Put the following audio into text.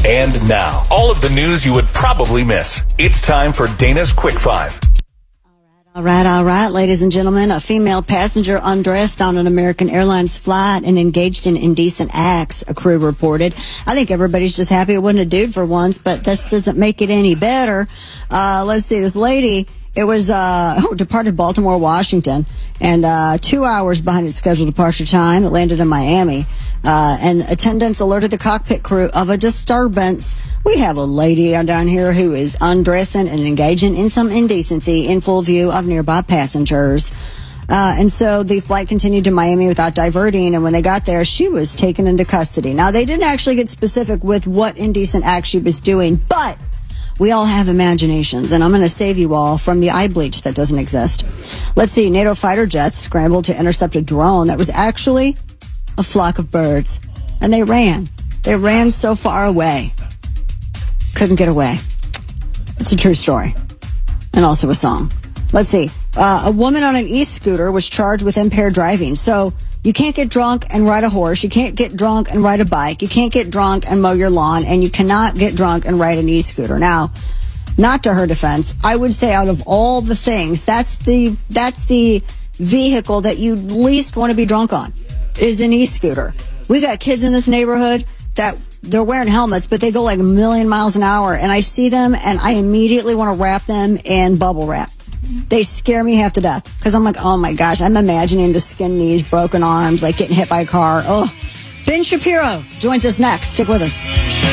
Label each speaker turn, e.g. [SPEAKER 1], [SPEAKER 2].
[SPEAKER 1] And now, all of the news you would probably miss. It's time for Dana's Quick Five.
[SPEAKER 2] All right, ladies and gentlemen. A female passenger undressed on an American Airlines flight and engaged in indecent acts, a crew reported. I think everybody's just happy it wasn't a dude for once, but this doesn't make it any better. Let's see, this lady, it was departed Baltimore, Washington, and 2 hours behind its scheduled departure time. It landed in Miami, and attendants alerted the cockpit crew of a disturbance. We have a lady down here who is undressing and engaging in some indecency in full view of nearby passengers. And so the flight continued to Miami without diverting, and when they got there, she was taken into custody. Now, they didn't actually get specific with what indecent act she was doing, but we all have imaginations, and I'm going to save you all from the eye bleach that doesn't exist. Let's see, NATO fighter jets scrambled to intercept a drone that was actually a flock of birds, and they ran. They ran so far away. Couldn't get away. It's a true story. And also a song. Let's see. A woman on an e-scooter was charged with impaired driving. So you can't get drunk and ride a horse. You can't get drunk and ride a bike. You can't get drunk and mow your lawn. And you cannot get drunk and ride an e-scooter. Now, not to her defense, I would say out of all the things, that's the vehicle that you least want to be drunk on, is an e-scooter. We got kids in this neighborhood that they're wearing helmets, but they go like a million miles an hour, and I see them and I immediately want to wrap them in bubble wrap. They scare me half to death because I'm like, oh my gosh, I'm imagining the skinned knees, broken arms, like getting hit by a car. Oh, Ben Shapiro joins us next. Stick with us.